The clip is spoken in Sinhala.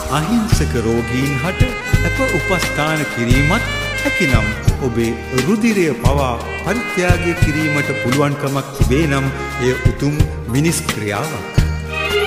අහිංසක රෝගීන් හට අප උපස්ථාන කිරීමත් හැකිනම් ඔබේ රුධිරය පවා පරිත්‍යාගය කිරීමට පුළුවන්කමක් තිබේ නම් එය උතුම් මිනිස් ක්‍රියාවක්.